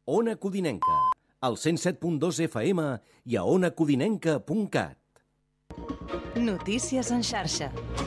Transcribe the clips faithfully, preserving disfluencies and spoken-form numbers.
Ona Codinenca, al cent set punt dos F M i a ona codinenca punt cat. Notícies en xarxa.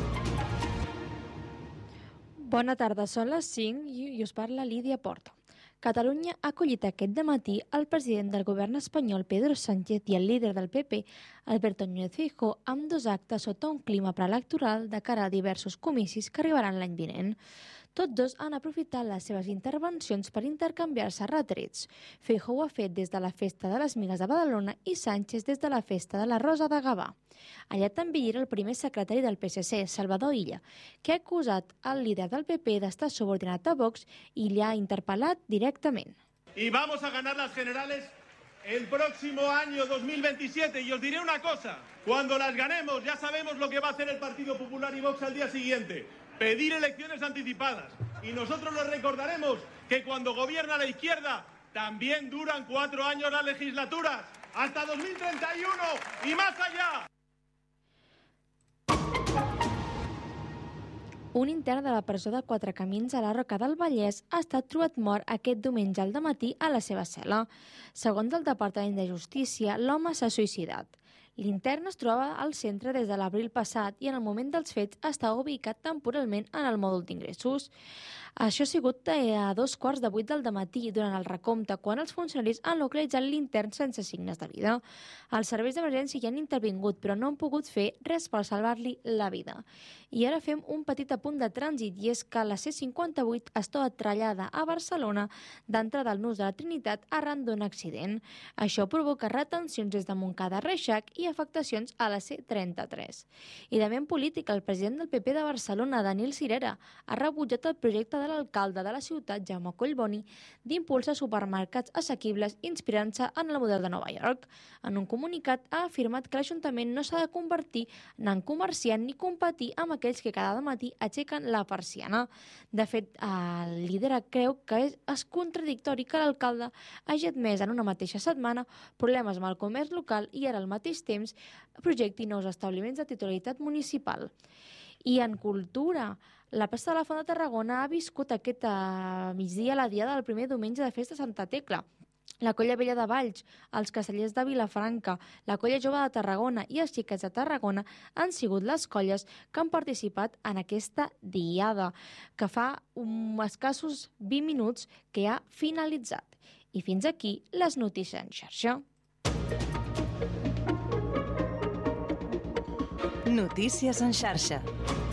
Bona tarda, són les cinc i us parla Lídia Porta. Catalunya ha acollit aquest dematí el president del govern espanyol, Pedro Sánchez, i el líder del P P, Alberto Núñez Feijóo, amb dos actes sota un clima preelectoral de cara a diversos comicis que arribaran l'any vinent. Tots dos han aprofitat les seves intervencions per intercanviar-se retrets. Feijóo ho ha fet des de la Festa de les Migues de Badalona i Sánchez des de la Festa de la Rosa de Gavà. Allà també hi era el primer secretari del P S C, Salvador Illa, que ha acusat el líder del P P d'estar subordinat a Vox i l'ha interpel·lat directament. Y vamos a ganar las generales el próximo año dos mil veintisiete. Y os diré una cosa, cuando las ganemos ya sabemos lo que va a hacer el Partido Popular y Vox al día siguiente. Pedir elecciones anticipadas. Y nosotros les recordaremos que cuando gobierna la izquierda también duran cuatro años las legislaturas, hasta dos mil treinta y uno y más allá. Un intern de la presó de Quatre Camins a la Roca del Vallès ha estat trobat mort aquest diumenge al dematí a la seva cel·la. Segons el Departament de Justícia, l'home s'ha suïcidat. L'intern es trobava al centre des de l'abril passat i en el moment dels fets estava ubicat temporalment en el mòdul d'ingressos. Això ha sigut a dos quarts de vuit del dematí durant el recompte, quan els funcionaris han localitzat l'intern sense signes de vida. Els serveis d'emergència hi han intervingut, però no han pogut fer res per salvar-li la vida. I ara fem un petit apunt de trànsit, i és que la C cinquanta-vuit es troba trallada a Barcelona d'entrada al Nus de la Trinitat arran d'un accident. Això provoca retencions des de Montcada a Reixac i afectacions a la C trenta-tres. I també en política, el president del P P de Barcelona, Daniel Sirera, ha rebutjat el projecte de l'alcalde de la ciutat, Jaume Collboni, d'impulsar supermercats assequibles inspirant-se en el model de Nova York. En un comunicat ha afirmat que l'Ajuntament no s'ha de convertir en comerciant ni competir amb aquells que cada matí aixequen la persiana. De fet, el líder creu que és, és contradictori que l'alcalde hagi admès en una mateixa setmana problemes amb el comerç local i ara al mateix temps projecti nous establiments de titularitat municipal. I en cultura, la Festa de la Font de Tarragona ha viscut aquest uh, migdia la diada del primer diumenge de festa Santa Tecla. La Colla Vella de Valls, els Castellers de Vilafranca, la Colla Jove de Tarragona i els Xiquets de Tarragona han sigut les colles que han participat en aquesta diada, que fa uns escassos vint minuts que ha finalitzat. I fins aquí les notícies en xarxa. Notícies en xarxa.